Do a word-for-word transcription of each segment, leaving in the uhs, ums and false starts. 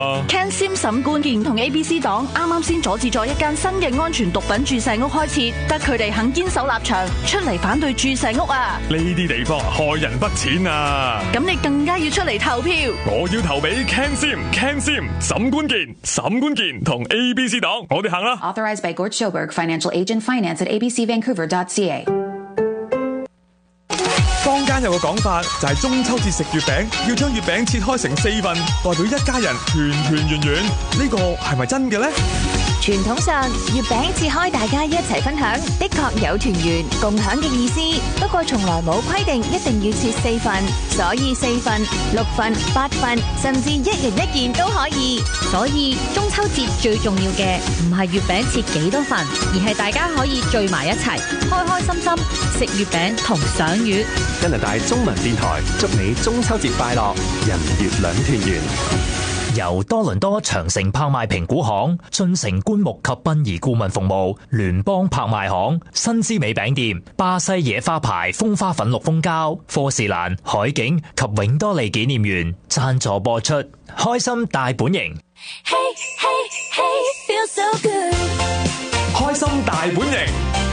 CanSim 沈冠健同 A B C 黨啱啱先阻止咗一間新嘅安全毒品注射屋開設，得佢哋肯堅守立場，出嚟反對注射屋啊！ 呢啲地方害人不淺啊！ 咁你更加要出嚟投票， 我要投俾 CanSim CanSim 沈冠健沈冠健同 A B C 黨，我哋行啦。 Authorized by Gort Schoberg, Financial Agent, Finance at a b c vancouver dot c a。 坊間有個講法，就係中秋節食月餅，要將月餅切開成四份，代表一家人團團圓圓。呢個係咪真嘅呢？ 傳統上，月餅切開大家一齊分享，的確有團圓共享嘅意思。不過從來冇規定一定要切四份，所以四份、六份、八份，甚至一人一件都可以。 所以中秋節最重要嘅唔係月餅切幾多份，而係大家可以聚埋一齊，開開心心食月餅同賞月。 加拿大中文電台祝你中秋節快樂，人月兩團圓。 由多倫多長城拍賣評估行、進城棺木及殯儀顧問服務、聯邦拍賣行、新之美餅店、巴西野花牌風花粉綠蜂膠、科士蘭、海景及永多利紀念園贊助播出，開心大本營。 Hey, hey, hey, feel so good。 開心大本營。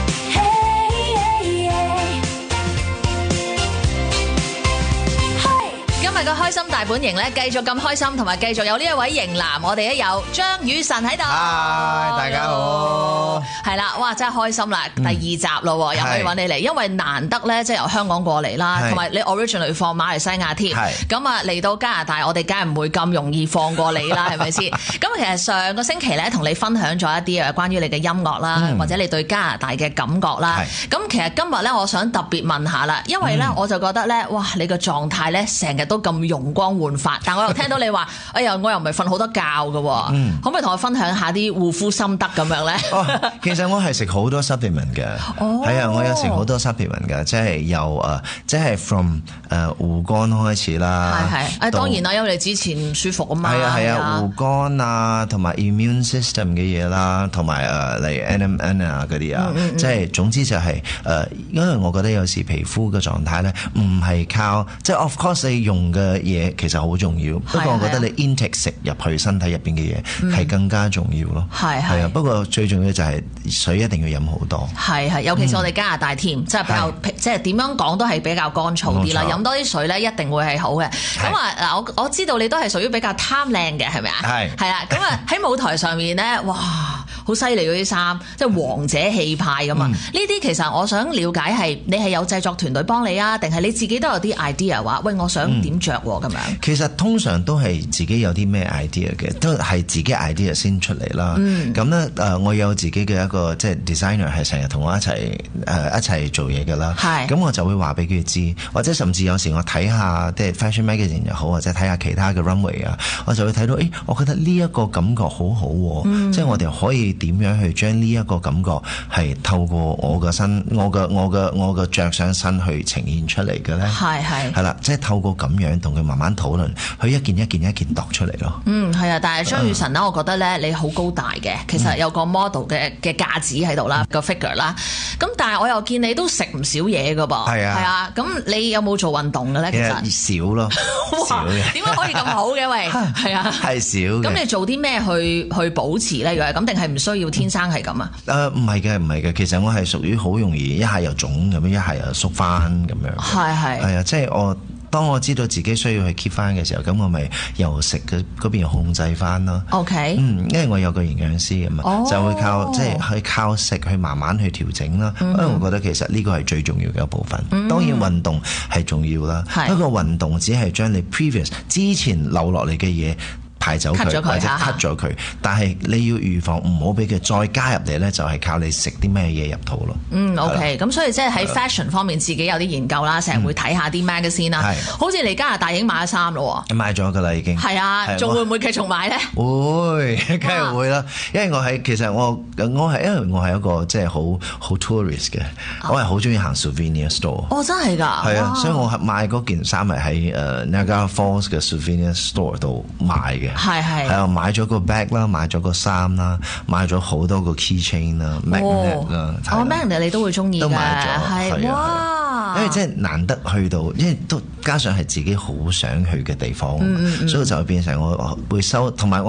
今日個開心大本營咧，繼續咁開心，同埋繼續有呢一位型男，我哋咧有張宇晨喺度。 嗨，大家好。 係啦，哇，真係開心啦！第二集咯，又可以揾你嚟，因為難得咧，即係由香港過嚟啦，同埋你 originally 放馬來西亞添。咁啊，嚟到加拿大，我哋梗係唔會咁容易放過你啦，係咪先？咁其實上個星期咧，同你分享咗一啲誒關於你嘅音樂啦，嗯、或者你對加拿大嘅感覺啦。咁其實今日咧，我想特別問下啦，因為咧，嗯、我就覺得咧，哇，你個狀態咧，成日都咁容光煥發，但我又聽到你話，哎呀，我又唔係瞓好多覺嘅，嗯、可唔可以同我分享下啲護膚心得咁樣咧？ 哦，其實我係食好多 supplement 嘅，係、哦、啊，我有食好多 supplement 嘅，即係由誒，即係 from 誒護肝開始啦。係係，誒當然啦，因為你之前唔舒服啊嘛。係啊係啊，護肝啊，同埋 immune system 嘅嘢啦，同埋誒例如 N M N 啊嗰啲啊，即係總之就係、是、誒、呃，因為我覺得有時皮膚嘅狀態咧，唔係靠即係 of course 你用嘅嘢其實好重要，不過我覺得你 intake 食入去身體入邊嘅嘢係更加重要咯。係係啊，不過最重要就係水一定要飲好多。係係，尤其是我哋加拿大添、嗯，即係比較即係點樣講都係比較乾燥啲啦。飲多啲水咧，一定會係好嘅。咁啊嗱，我我知道你都係屬於比較貪靚嘅，係咪啊？係係啊。咁啊喺舞台上面咧，哇，好犀利嗰啲衫，即係王者氣派咁啊！呢、嗯、啲其實我想了解係你係有製作團隊幫你啊，定係你自己都有啲 idea 話，喂，我想點着咁樣？其實通常都係自己有啲咩 idea 嘅，都係自己 idea 先出嚟啦。咁咧誒，我有自己嘅一個即係 designer 係成日同我一齊誒、呃、一齊做嘢㗎啦。係。咁我就會話俾佢知，或者甚至有時我睇下即係 fashion magazine 又好，或者睇下其他嘅 runway 啊，我就會睇到誒，我覺得呢一個感覺好好、啊，嗯、即係我哋可以點樣去將呢一個感覺係透過我嘅身、我嘅我嘅我嘅着上身去呈現出嚟嘅咧。係係。係啦，即係透過咁樣同佢慢慢討論，佢一件一件一件度出嚟咯。嗯，係啊，但係張宇晨咧，我覺得咧你好高大嘅，其實有個 model 嘅嘅架子喺度啦，個 figure 啦。咁但係我又見你都食唔少嘢㗎噃。係啊。係啊。咁你有冇做運動嘅咧？其實少咯。少嘅。點解可以咁好嘅？喂，係啊。係少嘅。咁你做啲咩去去保持咧？如果係咁，定係唔需要天生係咁啊？誒，唔係嘅，唔係嘅。其實我係屬於好容易一下又腫咁樣，一下又縮翻咁樣。係係。係啊，即係我。當我知道自己需要去 keep 翻嘅時候，咁我咪由食嘅嗰邊控制翻咯。OK，嗯，因為我有個營養師咁嘛，oh. 就會靠即係去靠食去慢慢去調整啦。Mm-hmm. 因為我覺得其實呢個係最重要嘅一部分。Mm-hmm. 當然運動係重要啦，不過運動只係將你 previous 之前留落嚟嘅嘢排走佢，或者 cut 咗佢，但係你要預防唔好俾佢再加入嚟咧，就係、是、靠你食啲咩嘢入肚咯。嗯 ，OK，咁所以即係喺 fashion 方面自己有啲研究啦，成日會睇下啲 magazine 啦。係，好似嚟加拿大已經買咗衫咯。買咗噶啦，已經。係啊，仲會唔會繼續買咧？會，梗係會啦。因為我係其實我我係因為我係一個即係好好 tourist 嘅，我係好中意行 souvenir store。哦，真係㗎。係啊，所以我買嗰件衫係喺誒 Niagara Falls 嘅 souvenir store 度買嘅。係係係啊，買咗個 bag 啦，買咗個衫啦，買咗好多個 keychain 啦 magnet 啦。哦，magnet 你都會中意嘅，都買咗，係哇。 因為即係難得去到，因為都加上係自己好想去嘅地方，嗯嗯嗯所以就變成我會收，同埋